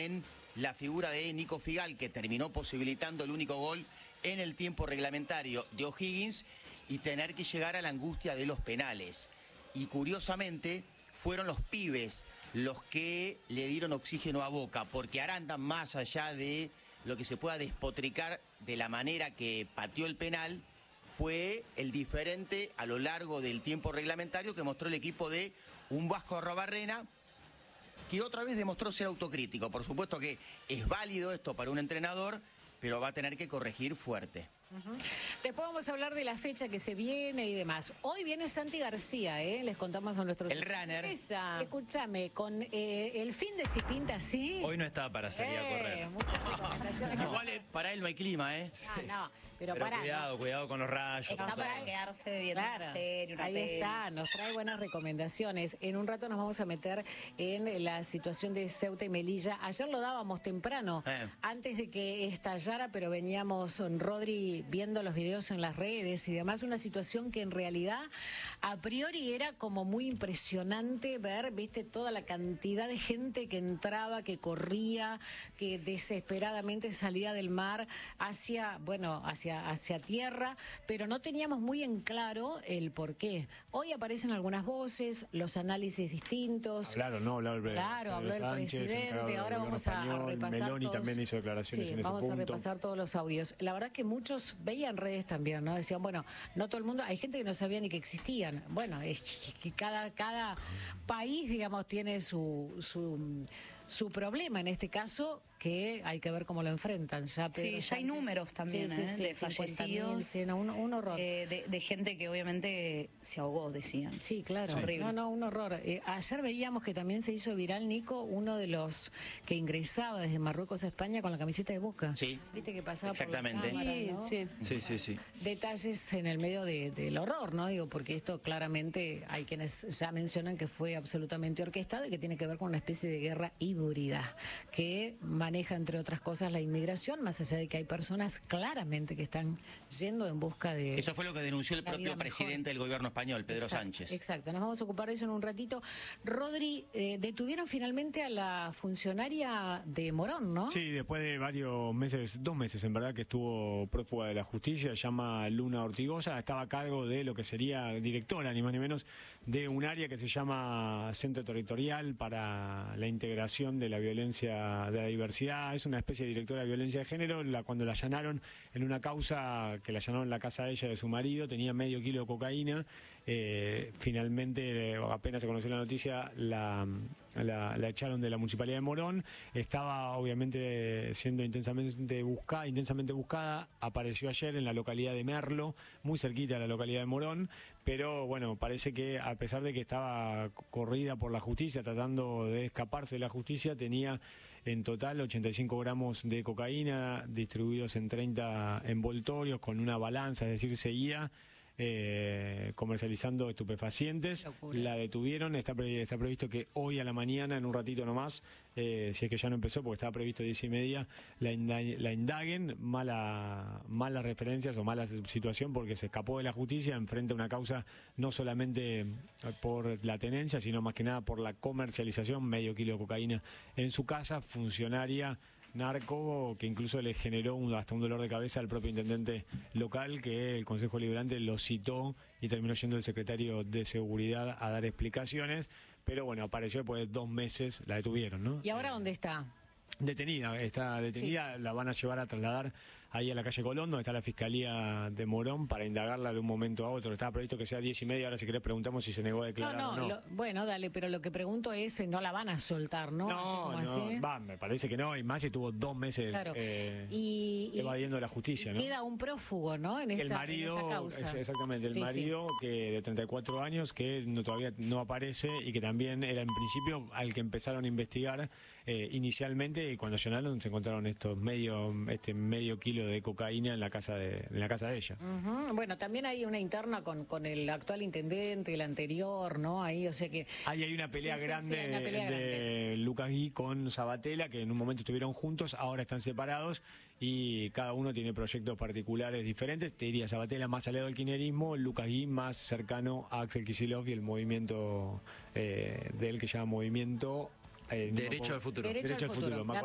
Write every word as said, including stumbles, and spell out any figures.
en la figura de Nico Figal, que terminó posibilitando el único gol en el tiempo reglamentario de O'Higgins, y tener que llegar a la angustia de los penales. Y curiosamente fueron los pibes los que le dieron oxígeno a Boca, porque Aranda, más allá de lo que se pueda despotricar de la manera que pateó el penal, fue el diferente a lo largo del tiempo reglamentario que mostró el equipo de un Vasco Arrobarrena, que otra vez demostró ser autocrítico. Por supuesto que es válido esto para un entrenador, pero va a tener que corregir fuerte. Uh-huh. Después vamos a hablar de la fecha que se viene y demás. Hoy viene Santi García, ¿eh? Les contamos a nuestros... El runner. Esa. Escúchame, con eh, el fin de Si Pinta Así... Hoy no está para salir eh, a correr. Muchas recomendaciones. No. Igual eh, para él no hay clima, ¿eh? Ah, no, pero, Pero pará, cuidado, ¿no? cuidado con los rayos. Está con para todo. quedarse viendo Claro, una serie, una ahí peli. está, nos trae buenas recomendaciones. En un rato nos vamos a meter en la situación de Ceuta y Melilla. Ayer lo dábamos temprano, eh. antes de que estallara, pero veníamos, Rodri, viendo los videos en las redes y demás, una situación que en realidad a priori era como muy impresionante ver, viste, toda la cantidad de gente que entraba, que corría, que desesperadamente salía del mar hacia, bueno, hacia, hacia tierra, pero no teníamos muy en claro el por qué. Hoy aparecen algunas voces, los análisis distintos. Hablaron, ¿no? Habló el, claro, habló el Sánchez, presidente. Ahora vamos a, a repasar Meloni todos. también hizo declaraciones Sí, en ese vamos punto. a repasar todos los audios. La verdad que muchos veían redes también, ¿no? Decían, bueno, no todo el mundo, hay gente que no sabía ni que existían. Bueno, es que cada, cada país, digamos, tiene su, su, su problema, en este caso, que hay que ver cómo lo enfrentan. Ya Pedro Sí, ya hay Sánchez, números también, sí, sí, ¿eh? sí, de fallecidos. Sí, no, un, un horror. Eh, de, de gente que obviamente se ahogó, decían. Sí, claro. Sí. Horrible. No, no, un horror. Eh, ayer veíamos que también se hizo viral, Nico, uno de los que ingresaba desde Marruecos a España con la camiseta de Boca. Sí. Viste que pasaba Exactamente. por la cámara, ¿no? Sí, Sí, sí, sí. Detalles en el medio de, del horror, ¿no? Digo, porque esto claramente hay quienes ya mencionan que fue absolutamente orquestado y que tiene que ver con una especie de guerra híbrida que maneja, entre otras cosas, la inmigración, más allá de que hay personas claramente que están yendo en busca de... Eso fue lo que denunció el la propio vida presidente mejor. del gobierno español, Pedro Exacto, Sánchez. Exacto, nos vamos a ocupar de eso en un ratito. Rodri, eh, detuvieron finalmente a la funcionaria de Morón, ¿no? Sí, después de varios meses, dos meses en verdad, que estuvo prófuga de la justicia, se llama Luna Ortigosa, estaba a cargo de lo que sería directora, ni más ni menos, de un área que se llama Centro Territorial para la Integración de la Violencia de la Diversidad. Es una especie de directora de violencia de género. La, cuando la allanaron en una causa que la allanaron en la casa de ella, de su marido, tenía medio kilo de cocaína. Eh, finalmente, eh, apenas se conoció la noticia, la, la, la echaron de la Municipalidad de Morón. Estaba obviamente siendo intensamente buscada, intensamente buscada. Apareció ayer en la localidad de Merlo, muy cerquita de la localidad de Morón, pero bueno, parece que a pesar de que estaba corrida por la justicia, tratando de escaparse de la justicia, tenía en total ochenta y cinco gramos de cocaína distribuidos en treinta envoltorios con una balanza, es decir, seguía Eh, comercializando estupefacientes. Locura. La detuvieron, está, pre está previsto que hoy a la mañana, en un ratito nomás, eh, si es que ya no empezó, porque estaba previsto diez y media, la, inda la indaguen. Mala, malas referencias o mala situación, porque se escapó de la justicia, enfrenta una causa no solamente por la tenencia, sino más que nada por la comercialización, medio kilo de cocaína en su casa, funcionaria narco, que incluso le generó un, hasta un dolor de cabeza al propio intendente local, que el Consejo Liberante lo citó y terminó yendo el secretario de Seguridad a dar explicaciones, pero bueno, apareció después de dos meses, la detuvieron, ¿no? ¿Y ahora dónde está? Detenida, está detenida, sí. La van a llevar a trasladar ahí a la calle Colón, donde está la Fiscalía de Morón, para indagarla de un momento a otro. Estaba previsto que sea diez y media, ahora si querés preguntamos si se negó a declarar no, no, o no. Lo, bueno, dale, pero lo que pregunto es, no la van a soltar, ¿no? No, así como no, así. va, me parece que no, y más si tuvo dos meses Claro. eh, y, evadiendo la justicia, ¿no? Queda un prófugo, ¿no? En esta, el marido, en esta causa. Es, exactamente, el sí, marido sí. que de treinta y cuatro años, que no, todavía no aparece y que también era en principio al que empezaron a investigar eh, inicialmente, y cuando llenaron se encontraron estos medio, este medio kilo de cocaína en la casa de, en la casa de ella. Uh-huh. Bueno, también hay una interna con, con el actual intendente, el anterior, ¿no? Ahí, o sea que... Ahí hay una pelea sí, sí, grande sí, una pelea de grande. Lucas Gui con Sabatella, que en un momento estuvieron juntos, ahora están separados y cada uno tiene proyectos particulares diferentes. Te diría Sabatella más aliado del kirchnerismo, Lucas Gui más cercano a Axel Kicillof y el movimiento eh, de él que se llama Movimiento... Eh, Derecho al Futuro. Derecho, Derecho al al futuro. futuro.